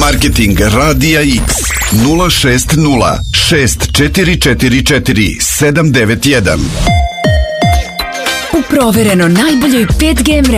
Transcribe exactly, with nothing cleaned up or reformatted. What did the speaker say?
Marketing Radija X nula šest nula šest četiri četiri četiri sedam devet jedan. U provereno najboljoj pet G